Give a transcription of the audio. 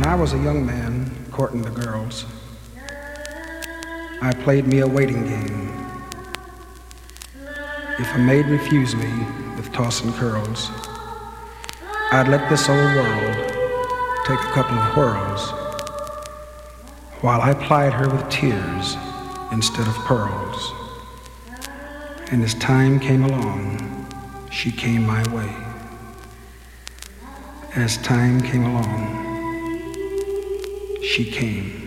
I was a young man courting the girls, I played me a waiting game. If a maid refused me with tossing curls, I'd let this old world take a couple of whirls while I plied her with tears instead of pearls. And as time came along, she came my way. As time came along, she came.